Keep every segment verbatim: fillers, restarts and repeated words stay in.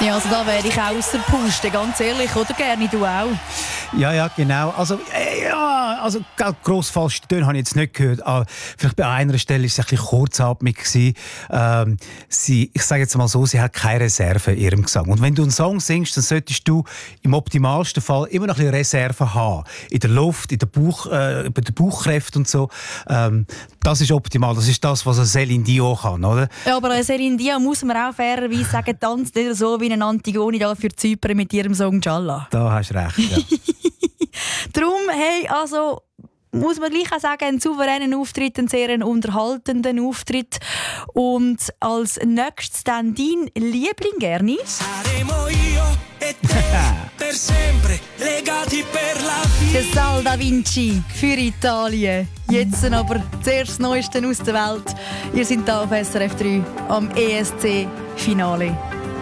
Ja, also da wäre ich auch aus der Puste, ganz ehrlich, oder Gerni, du auch? Ja, ja, genau. Also, äh, ja, also gross falsche Töne habe ich jetzt nicht gehört. Aber vielleicht bei einer Stelle war es ein bisschen kurzatmig. Ähm, sie, ich sage jetzt mal so, sie hat keine Reserve in ihrem Gesang. Und wenn du einen Song singst, dann solltest du im optimalsten Fall immer noch ein bisschen Reserve haben. In der Luft, in der Bauch, äh, bei der Bauchkräfte und so. Ähm, das ist optimal. Das ist das, was eine Céline Dion kann, oder? Ja, aber eine Céline Dion muss man auch fairerweise sagen, tanzt nicht so wie eine Antigone da für Zypern mit ihrem Song «Jalla». Da hast du recht, ja. Darum, hey, also muss man gleich auch sagen, einen souveränen Auftritt, einen sehr unterhaltenden Auftritt. Und als nächstes dann dein Liebling, Gerni? Der Sal da Vinci für Italien. Jetzt aber zuerst das Neueste aus der Welt. Ihr seid hier auf S R F drei am E S C-Finale.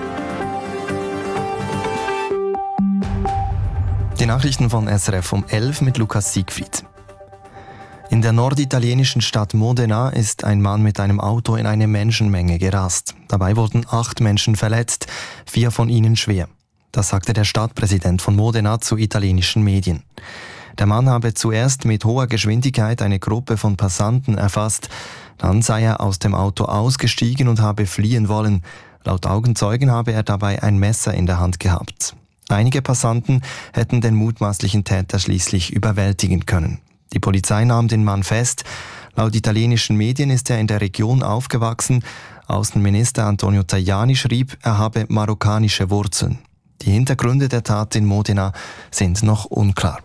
Die Nachrichten von S R F um elf mit Lukas Siegfried. In der norditalienischen Stadt Modena ist ein Mann mit einem Auto in eine Menschenmenge gerast. Dabei wurden acht Menschen verletzt, vier von ihnen schwer. Das sagte der Stadtpräsident von Modena zu italienischen Medien. Der Mann habe zuerst mit hoher Geschwindigkeit eine Gruppe von Passanten erfasst. Dann sei er aus dem Auto ausgestiegen und habe fliehen wollen. Laut Augenzeugen habe er dabei ein Messer in der Hand gehabt. Einige Passanten hätten den mutmaßlichen Täter schließlich überwältigen können. Die Polizei nahm den Mann fest. Laut italienischen Medien ist er in der Region aufgewachsen. Außenminister Antonio Tajani schrieb, er habe marokkanische Wurzeln. Die Hintergründe der Tat in Modena sind noch unklar.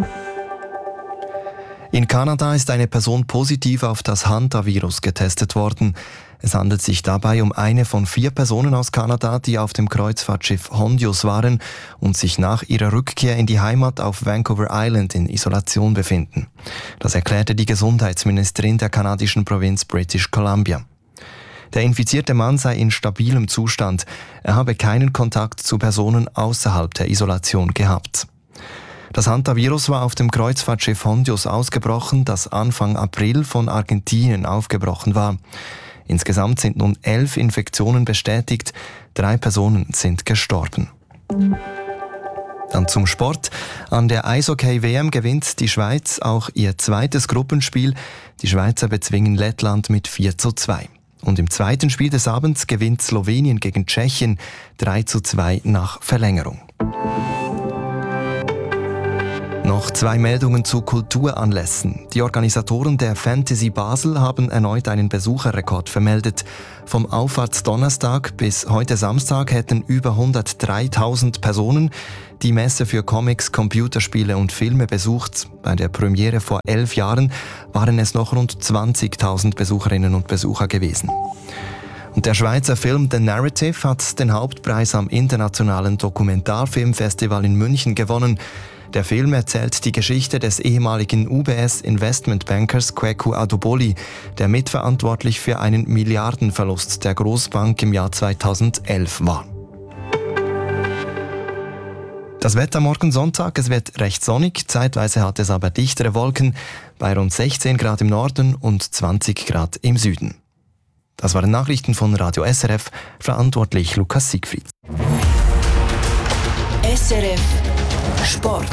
In Kanada ist eine Person positiv auf das Hantavirus getestet worden. Es handelt sich dabei um eine von vier Personen aus Kanada, die auf dem Kreuzfahrtschiff Hondios waren und sich nach ihrer Rückkehr in die Heimat auf Vancouver Island in Isolation befinden. Das erklärte die Gesundheitsministerin der kanadischen Provinz British Columbia. Der infizierte Mann sei in stabilem Zustand. Er habe keinen Kontakt zu Personen außerhalb der Isolation gehabt. Das Hantavirus war auf dem Kreuzfahrtschiff Hondios ausgebrochen, das Anfang April von Argentinien aufgebrochen war. Insgesamt sind nun elf Infektionen bestätigt, drei Personen sind gestorben. Dann zum Sport. An der Eishockey-W M gewinnt die Schweiz auch ihr zweites Gruppenspiel. Die Schweizer bezwingen Lettland mit vier zu zwei. Und im zweiten Spiel des Abends gewinnt Slowenien gegen Tschechien drei zu zwei nach Verlängerung. Noch zwei Meldungen zu Kulturanlässen. Die Organisatoren der Fantasy Basel haben erneut einen Besucherrekord vermeldet. Vom Auffahrtsdonnerstag bis heute Samstag hätten über hundertdreitausend Personen die Messe für Comics, Computerspiele und Filme besucht. Bei der Premiere vor elf Jahren waren es noch rund zwanzigtausend Besucherinnen und Besucher gewesen. Und der Schweizer Film The Narrative hat den Hauptpreis am Internationalen Dokumentarfilmfestival in München gewonnen. Der Film erzählt die Geschichte des ehemaligen U B S-Investmentbankers Kweku Aduboli, der mitverantwortlich für einen Milliardenverlust der Großbank im Jahr zweitausendelf war. Das Wetter morgen Sonntag, es wird recht sonnig, zeitweise hat es aber dichtere Wolken, bei rund sechzehn Grad im Norden und zwanzig Grad im Süden. Das waren Nachrichten von Radio S R F, verantwortlich Lukas Siegfried. S R F Sport.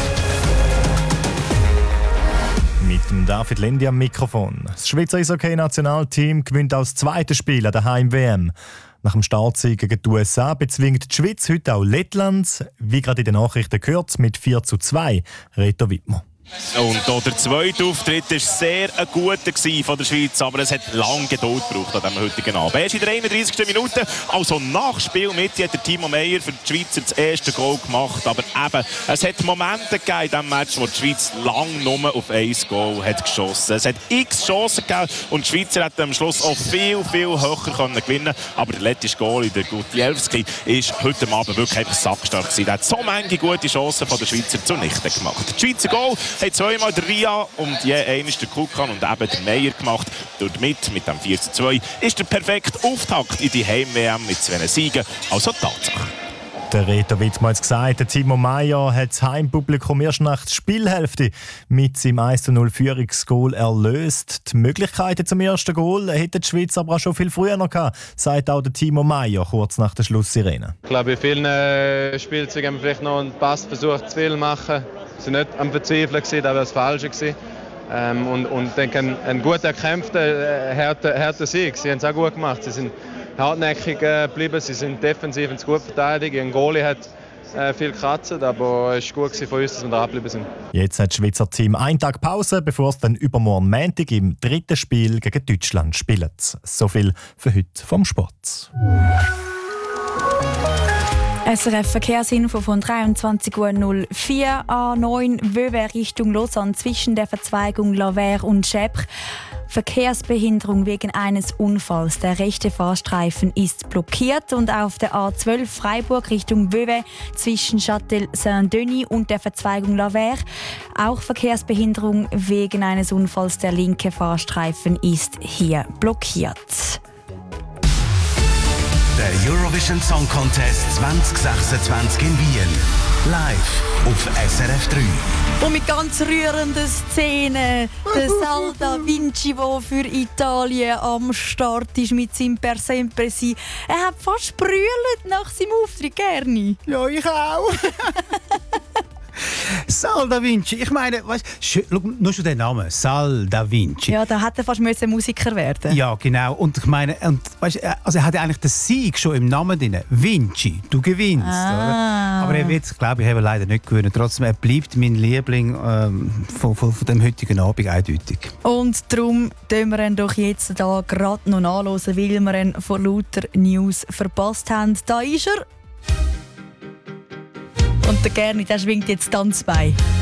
Mit dem David Lendi am Mikrofon. Das Schweizer Eishockey-Nationalteam gewinnt auch das zweite Spiel an der Heim-W M. Nach dem Startsieg gegen die U S A bezwingt die Schweiz heute auch Lettland. Wie gerade in den Nachrichten gehört, mit vier zu zwei. Reto Wittmer. Und auch der zweite Auftritt war sehr ein guter von der Schweiz, aber es hat lange Geduld gebraucht an diesem heutigen Abend. Erst in der einunddreißigsten Minute, also nach Spielmitte, hat der Timo Meyer für die Schweizer das erste Goal gemacht. Aber eben, es hat Momente gegeben in diesem Match, wo die Schweiz lang nur auf ein Goal hat geschossen. Es hat x Chancen gegeben und die Schweizer hätten am Schluss auch viel, viel höher können gewinnen. Aber der letzte Goal, der Gutielewski, ist heute Abend wirklich einfach sackstark gewesen. Er hat so manche gute Chancen von der Schweizer zunichte gemacht. Die Schweizer Goal hat zweimal der Ria und je einmal der Kukan und eben der Meyer gemacht. Damit, mit dem vier zu zwei, ist der perfekte Auftakt in die Heim-W M mit zwei Siegen. Also Tatsache. Der Reto Wittmann hat es gesagt, der Timo Meyer hat das Heimpublikum erst nach der Spielhälfte mit seinem eins zu null Führungsgoal erlöst. Die Möglichkeiten zum ersten Goal hätte die Schweiz aber auch schon viel früher noch gehabt, sagt auch der Timo Meyer kurz nach der Schlusssirene. Ich glaube, in vielen äh, Spielzügen haben wir vielleicht noch einen Pass versucht zu viel zu machen. Sie waren nicht am Verzweifeln, das war das Falsche. Ähm, und, und ich denke, ein, ein gut erkämpfter, äh, harter, harter Sieg. Sie haben es auch gut gemacht. Sie sind hartnäckig äh, geblieben, sie sind defensiv und gut verteidigt. Ein Goalie hat äh, viel gekratzt, aber es war gut von uns, dass wir da geblieben sind. Jetzt hat das Schweizer Team einen Tag Pause, bevor es dann übermorgen Montag im dritten Spiel gegen Deutschland spielt. So viel für heute vom Sport. S R F Verkehrsinfo von dreiundzwanzig Uhr null vier A neun Vevey Richtung Lausanne zwischen der Verzweigung Lavers und Schäpr. Verkehrsbehinderung wegen eines Unfalls. Der rechte Fahrstreifen ist blockiert und auf der A zwölf Freiburg Richtung Vevey zwischen Châtel-Saint-Denis und der Verzweigung Lavers auch Verkehrsbehinderung wegen eines Unfalls. Der linke Fahrstreifen ist hier blockiert. Der Eurovision Song Contest zwanzig sechsundzwanzig in Wien. Live auf S R F drei. Und mit ganz rührenden Szenen. Der Sal Da Vinci, der für Italien am Start ist mit seinem Per Sempre Si. Er hat fast brüllt nach seinem Auftritt, Gerni. Ja, ich auch. Sal Da Vinci. Ich meine, weißt, schau, nur schon der Name. Sal Da Vinci. Ja, da hätte er fast Musiker werden. Ja, genau. Und ich meine, und, weißt, also er hat ja eigentlich den Sieg schon im Namen drin. Vinci, du gewinnst. Ah. Oder? Aber er wird es, glaube ich, leider nicht gewinnen. Trotzdem, er bleibt mein Liebling ähm, von, von, von dem heutigen Abend eindeutig. Und darum tun wir ihn doch jetzt hier gerade noch nachhören, weil wir ihn vor lauter News verpasst haben. Da ist er. Und der Gerni, der schwingt jetzt Tanzbein.